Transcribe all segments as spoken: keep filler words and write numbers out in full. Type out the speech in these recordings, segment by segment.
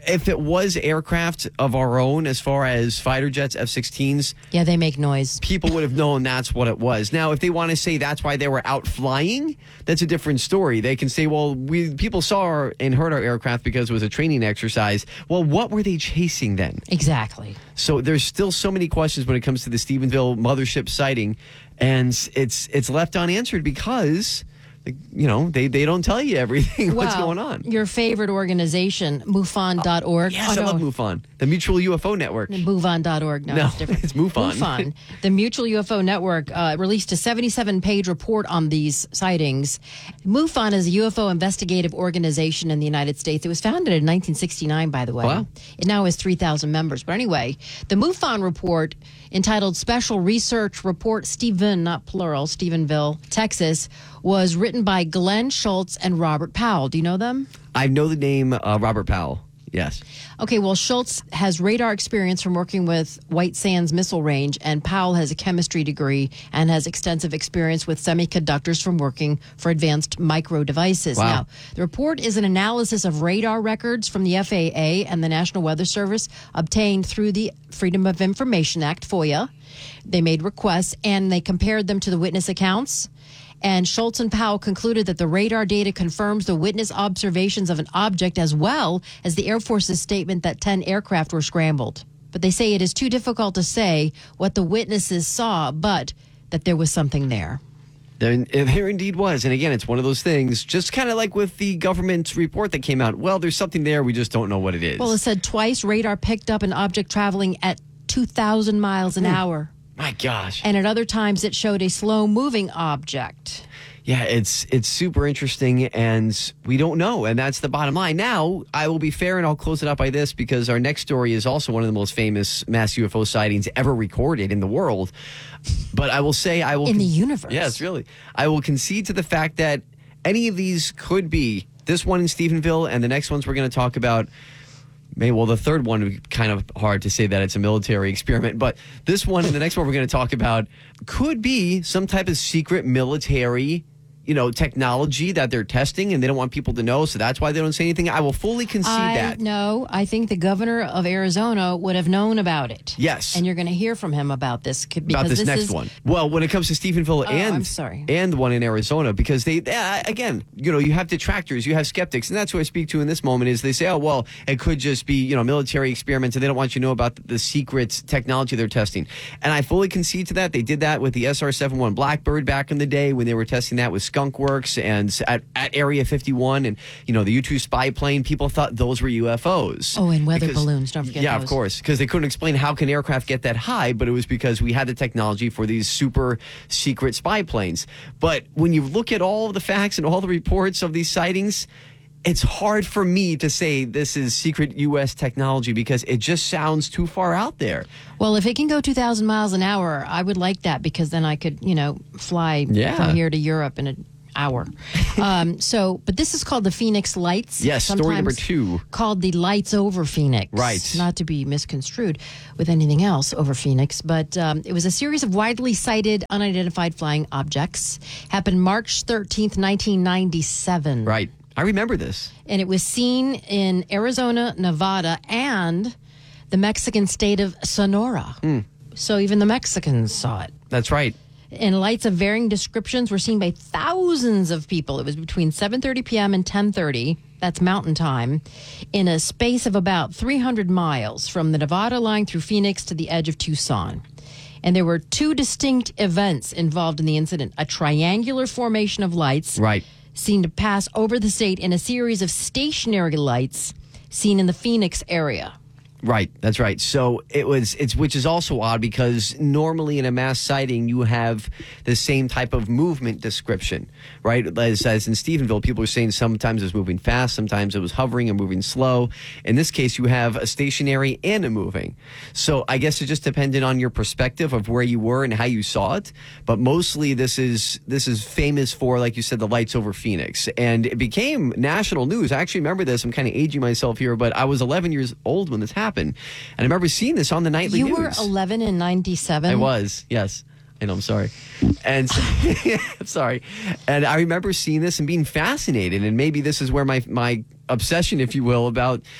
if it was aircraft of our own, as far as fighter jets, F sixteens, yeah, they make noise. People would have known that's what it was. Now, if they want to say that's why they were out flying, that's a different story. They can say, well, we people saw our, and heard our aircraft because it was a training exercise. Well, what were they chasing then? Exactly. So there's still so many questions when it comes to the Stephenville mothership sighting, and it's it's left unanswered because, you know, they, they don't tell you everything well, what's going on. Your favorite organization, MUFON dot org. Oh, yes, oh, I no. love MUFON, the Mutual U F O Network. MUFON dot org. No, no it's different. It's MUFON. MUFON. The Mutual U F O Network uh, released a seventy-seven page report on these sightings. MUFON is a U F O investigative organization in the United States. It was founded in nineteen sixty-nine, by the way. Wow. It now has three thousand members. But anyway, the MUFON report, entitled Special Research Report Stephen, not plural, Stephenville, Texas, was written by Glenn Schultz and Robert Powell. Do you know them? I know the name uh, Robert Powell. Yes. Okay, well, Schultz has radar experience from working with White Sands Missile Range, and Powell has a chemistry degree and has extensive experience with semiconductors from working for advanced micro devices. Wow. Now, the report is an analysis of radar records from the F A A and the National Weather Service obtained through the Freedom of Information Act, FOIA. They made requests, and they compared them to the witness accounts. And Schultz and Powell concluded that the radar data confirms the witness observations of an object as well as the Air Force's statement that ten aircraft were scrambled. But they say it is too difficult to say what the witnesses saw, but that there was something there. There, there indeed was. And again, it's one of those things, just kind of like with the government report that came out. Well, there's something there. We just don't know what it is. Well, it said twice radar picked up an object traveling at two thousand miles an Hmm. hour. My gosh. And at other times, it showed a slow-moving object. Yeah, it's it's super interesting, and we don't know, and that's the bottom line. Now, I will be fair, and I'll close it up by this, because our next story is also one of the most famous mass U F O sightings ever recorded in the world. But I will say I will... In the universe. Yes, really. I will concede to the fact that any of these could be, this one in Stephenville and the next ones we're going to talk about, Maybe, well, the third one would be kind of hard to say that it's a military experiment, but this one and the next one we're going to talk about could be some type of secret military, you know, technology that they're testing, and they don't want people to know, so that's why they don't say anything. I will fully concede I that. know. I think the governor of Arizona would have known about it. Yes. And you're going to hear from him about this. Because About this, this next is, one. Well, when it comes to Stephenville Oh, and I'm sorry. and the one in Arizona, because they, uh, again, you know, you have detractors, you have skeptics, and that's who I speak to in this moment, is they say, oh, well, it could just be, you know, military experiments, and they don't want you to know about the, the secret technology they're testing. And I fully concede to that. They did that with the S R seventy-one Blackbird back in the day when they were testing that with Skunk Works and at, at Area fifty-one, and, you know, the U two spy plane, people thought those were U F Os. Oh, and weather Because- balloons, don't forget Yeah, those. of course, because they couldn't explain how can aircraft get that high, but it was because we had the technology for these super secret spy planes. But when you look at all the facts and all the reports of these sightings, it's hard for me to say this is secret U S technology because it just sounds too far out there. Well, if it can go two thousand miles an hour, I would like that, because then I could, you know, fly Yeah. from here to Europe in an hour. um, so, but this is called the Phoenix Lights. Yes, story number sometimes two. Called the Lights Over Phoenix. Right. Not to be misconstrued with anything else over Phoenix, but um, it was a series of widely sighted unidentified flying objects. Happened March thirteenth, nineteen ninety-seven. Right. I remember this. And it was seen in Arizona, Nevada, and the Mexican state of Sonora. Mm. So even the Mexicans saw it. That's right. And lights of varying descriptions were seen by thousands of people. It was between seven thirty p.m. and ten thirty, that's mountain time, in a space of about three hundred miles from the Nevada line through Phoenix to the edge of Tucson. And there were two distinct events involved in the incident. A triangular formation of lights Right. seen to pass over the state, and a series of stationary lights seen in the Phoenix area. Right, that's right. So it was, it's which is also odd because normally in a mass sighting you have the same type of movement description, right? As, as in Stephenville, people are saying sometimes it was moving fast, sometimes it was hovering and moving slow. In this case, you have a stationary and a moving. So I guess it just depended on your perspective of where you were and how you saw it. But mostly this is this is famous for, like you said, the lights over Phoenix, and it became national news. I actually remember this. I'm kind of aging myself here, but I was eleven years old when this happened. And I remember seeing this on the nightly You news. were eleven in ninety-seven? I was, yes. I know, I'm sorry. And I'm sorry. And I remember seeing this and being fascinated. And maybe this is where my, my obsession, if you will, about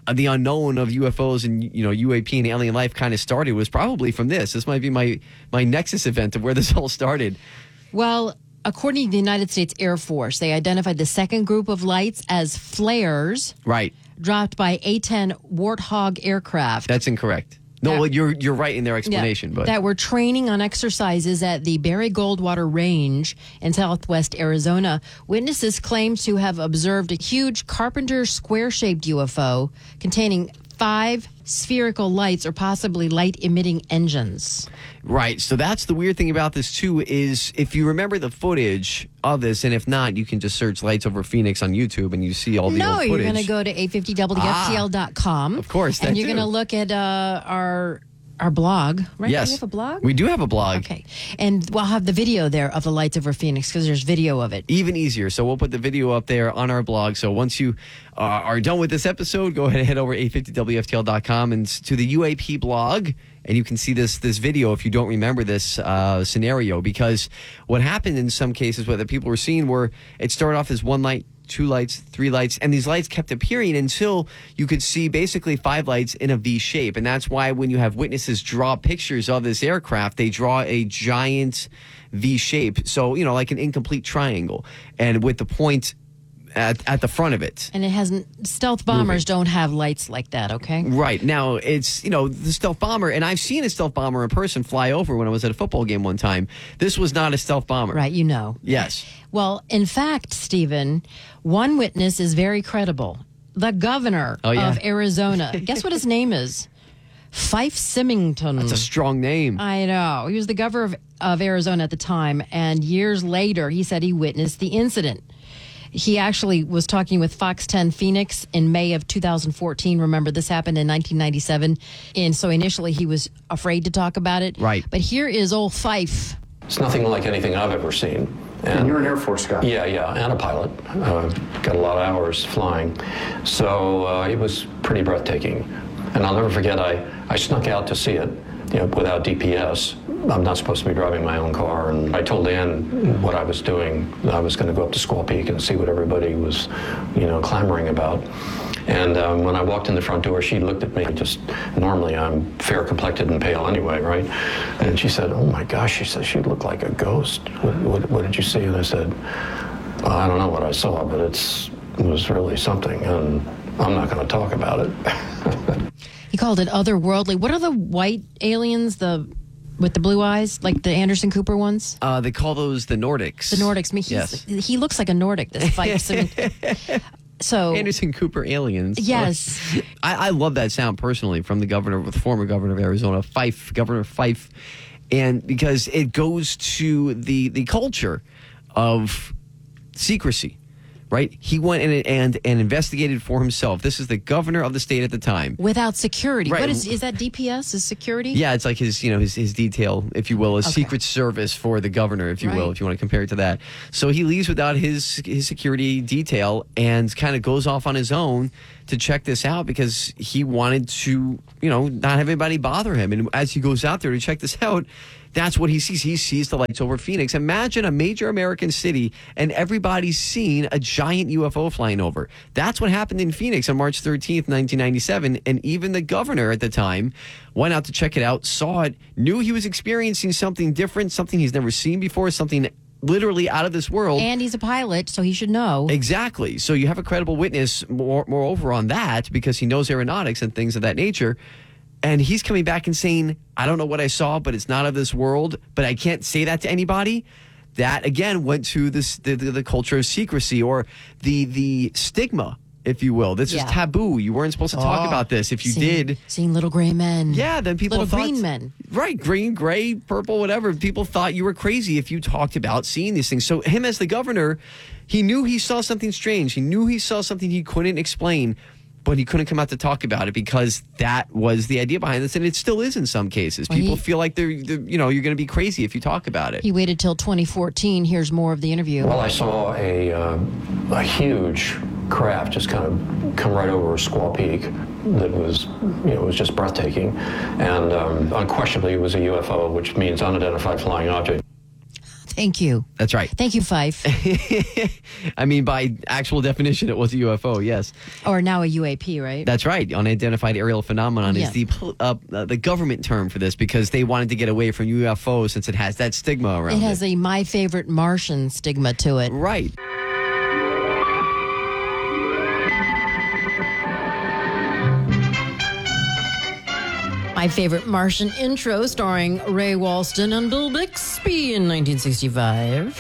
the unknown of U F Os and, you know, U A P and alien life kind of started was probably from this. This might be my, my nexus event of where this all started. Well, according to the United States Air Force, they identified the second group of lights as flares. Right. Dropped by A ten Warthog aircraft. That's incorrect. No, That- well, you're you're right in their explanation, Yeah, but that were training on exercises at the Barry Goldwater Range in southwest Arizona. Witnesses claim to have observed a huge Carpenter square-shaped U F O containing five spherical lights or possibly light-emitting engines. right. So that's the weird thing about this too is if you remember the footage of this, and if not, you can just search "Lights Over Phoenix" on YouTube and you see all the No, old you're footage. going to go to eight fifty W F T L dot com. Ah, of course, and that you're too. going to look at uh, our our blog. Right? Yes, Do we have a blog? We do have a blog. Okay, and we'll have the video there of the Lights Over Phoenix because there's video of it. Even easier. So we'll put the video up there on our blog. So once you uh, are done with this episode, go ahead and head over to eight fifty W F T L dot com and to the U A P blog, and you can see this this video if you don't remember this uh, scenario. Because what happened in some cases, what the people were seeing were it started off as one light, two lights, three lights, and these lights kept appearing until you could see basically five lights in a V shape. And that's why when you have witnesses draw pictures of this aircraft, they draw a giant V shape. So, you know, like an incomplete triangle. And with the point at, at the front of it. And it hasn't. Stealth bombers don't have lights like that. Okay. Right. Now, it's, you know, the stealth bomber, and I've seen a stealth bomber in person fly over when I was at a football game one time. This was not a stealth bomber. Right. You know. Yes. Well, in fact, Stephen, one witness is very credible. The governor Oh, yeah. of Arizona. Guess what his name is? Fife Symington. It's a strong name. I know. He was the governor of, of Arizona at the time, and years later, he said he witnessed the incident. He actually was talking with Fox ten Phoenix in May of two thousand fourteen. Remember, this happened in nineteen ninety-seven. And so initially he was afraid to talk about it. Right. But here is old Fife. It's nothing like anything I've ever seen. And you're an Air Force guy. Yeah, yeah, and a pilot. Uh, got a lot of hours flying. So uh, it was pretty breathtaking. And I'll never forget, I, I snuck out to see it, you know, without D P S. I'm not supposed to be driving my own car. And I told Ann what I was doing. I was going to go up to Squaw Peak and see what everybody was, you know, clamoring about. And um, when I walked in the front door, she looked at me. Just normally, I'm fair complected and pale anyway, right? And she said, "Oh my gosh," she said, "she looked like a ghost. What, what, what did you see?" And I said, well, "I don't know what I saw, but it's it was really something, and I'm not going to talk about it." He called it otherworldly. What are the white aliens, the with the blue eyes, like the Anderson Cooper ones? Uh, they call those the Nordics. The Nordics. I mean, he's, Yes. he looks like a Nordic, this Fife Symington. So, Anderson Cooper aliens. yes. I, I love that sound personally from the governor, the former governor of Arizona, Fife, Governor Fife, and because it goes to the the culture of secrecy, right? He went in and and investigated for himself. This is the governor of the state at the time. Without security. Right. What is is that D P S? Is security? Yeah, it's like his, you know, his, his detail, if you will, his Okay. secret service for the governor, if you will, Right. if you want to compare it to that. So he leaves without his his security detail and kind of goes off on his own to check this out because he wanted to, you know, not have anybody bother him. And as he goes out there to check this out, that's what he sees. He sees the lights over Phoenix. Imagine a major American city and everybody's seeing a giant U F O flying over. That's what happened in Phoenix on March thirteenth, nineteen ninety-seven. And even the governor at the time went out to check it out, saw it, knew he was experiencing something different, something he's never seen before, something literally out of this world. And he's a pilot, so he should know. Exactly. So you have a credible witness, more, moreover, on that because he knows aeronautics and things of that nature. And he's coming back and saying, I don't know what I saw, but it's not of this world, but I can't say that to anybody. That, again, went to this, the, the, the culture of secrecy or the the stigma, if you will. This Yeah. is taboo. You weren't supposed to talk Oh, about this. If you seeing, did, seeing little gray men. yeah, then people Little thought, green men. Right, green, gray, purple, whatever. People thought you were crazy if you talked about seeing these things. So him as the governor, he knew he saw something strange. He knew he saw something he couldn't explain, but he couldn't come out to talk about it because that was the idea behind this, and it still is in some cases. Well, People he- feel like they're, they're, you know, you're going to be crazy if you talk about it. He waited till twenty fourteen. Here's more of the interview. Well, I saw a, uh, a huge craft just kind of come right over Squaw Peak that was, you know, it was just breathtaking. And um, unquestionably, it was a U F O, which means unidentified flying object. Thank you. That's right. Thank you, Fife. I mean, by actual definition, it was a U F O, yes. Or now a U A P, right? That's right. Unidentified aerial phenomenon Yeah. is the uh, uh, the government term for this because they wanted to get away from U F Os since it has that stigma around It it. has a My Favorite Martian stigma to it. Right. My Favorite Martian intro starring Ray Walston and Bill Bixby in nineteen sixty-five.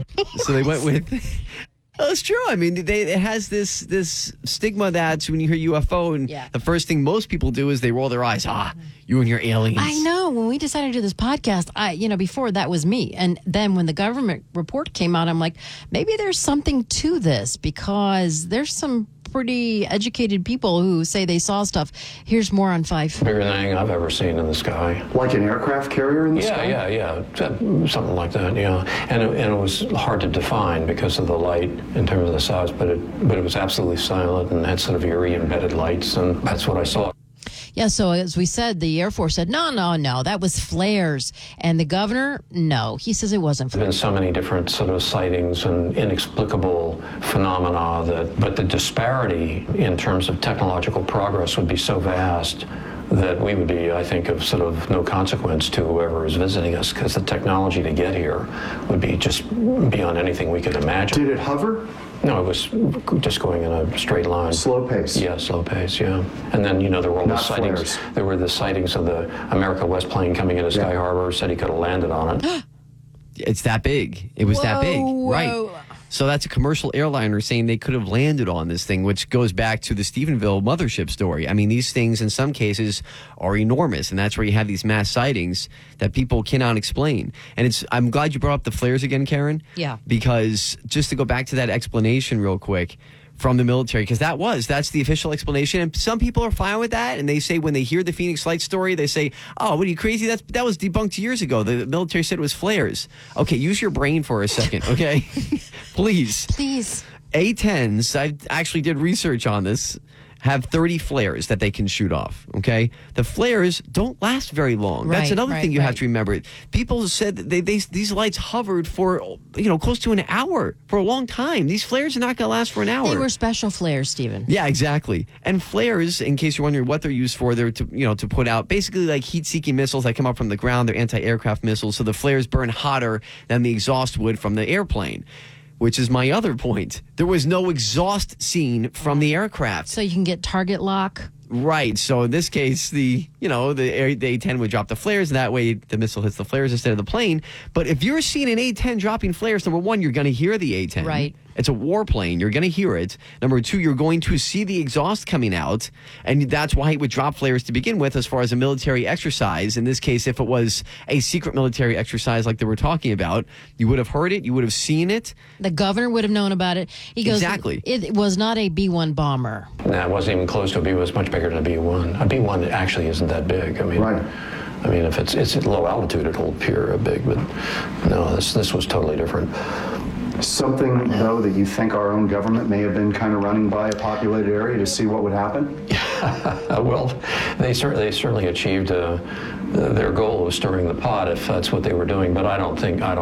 So they went with. Well, it's true. I mean, they, it has this this stigma that when you hear U F O, and Yeah. the first thing most people do is they roll their eyes. Ah, you and your aliens. I know. When we decided to do this podcast, I, you know, before that was me. And then when the government report came out, I'm like, maybe there's something to this because there's some pretty educated people who say they saw stuff. Here's more on Five. Bigger than anything I've ever seen in the sky. Like an aircraft carrier in the Yeah, sky? yeah, yeah, something like that. Yeah, and it, and it was hard to define because of the light in terms of the size, but it but it was absolutely silent and had sort of eerie embedded lights, and that's what I saw. Yeah, so as we said, the Air Force said, no, no, no, that was flares. And the governor, no, he says it wasn't There's been flares. so many different sort of sightings and inexplicable phenomena that, but the disparity in terms of technological progress would be so vast that we would be, I think, of sort of no consequence to whoever is visiting us because the technology to get here would be just beyond anything we could imagine. Did it hover? No, it was just going in a straight line. Slow pace? Yeah, slow pace, yeah. And then, you know, there were all the Not sightings. flares. There were the sightings of the America West plane coming into Sky Yeah. Harbor, said he could have landed on it. It's that big. It was that big. Whoa, Right. whoa. So that's a commercial airliner saying they could have landed on this thing, which goes back to the Stephenville mothership story. I mean, these things in some cases are enormous, and that's where you have these mass sightings that people cannot explain. And it's I'm glad you brought up the flares again, Karen. Yeah. Because just to go back to that explanation real quick from the military, because that was, that's the official explanation. And some people are fine with that. And they say when they hear the Phoenix Lights story, they say, oh, what are you crazy? That's, that was debunked years ago. The military said it was flares. Okay, use your brain for a second, okay? Please. Please. A tens, I actually did research on this, have thirty flares that they can shoot off, okay? The flares don't last very long. That's Right, another right, thing you have right. to remember. People said that they, they, these lights hovered for, you know, close to an hour, for a long time. These flares are not going to last for an hour. They were special flares, Stephen. Yeah, exactly. And flares, in case you're wondering what they're used for, they're to, you know, to put out basically like heat-seeking missiles that come up from the ground. They're anti-aircraft missiles, so the flares burn hotter than the exhaust would from the airplane. Which is my other point. There was no exhaust seen from the aircraft. So you can get target lock. Right. So in this case, the you know the A- the A ten would drop the flares, and that way the missile hits the flares instead of the plane. But if you're seeing an A ten dropping flares, number one, you're going to hear the A ten. Right. It's a warplane. You're going to hear it. Number two, you're going to see the exhaust coming out, and that's why it would drop flares to begin with. As far as a military exercise, in this case, if it was a secret military exercise like they were talking about, you would have heard it. You would have seen it. The governor would have known about it. He goes, Exactly. It was not a B one bomber. Nah, it wasn't even close to a B. It was much bigger than a B one. A B one actually isn't that big. I mean, Right. I mean, if it's it's at low altitude, it'll appear big, but no, this this was totally different. Something, though, that you think our own government may have been kind of running by a populated area to see what would happen? Uh, well, they certainly they certainly achieved uh, their goal of stirring the pot if that's what they were doing. But I don't think I don't.